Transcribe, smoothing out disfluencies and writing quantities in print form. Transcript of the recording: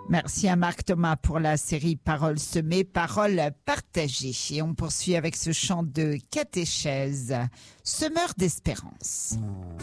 Merci à Marc Thomas pour la série Paroles semées, paroles partagées. Et on poursuit avec ce chant de catéchèse, semeur d'espérance.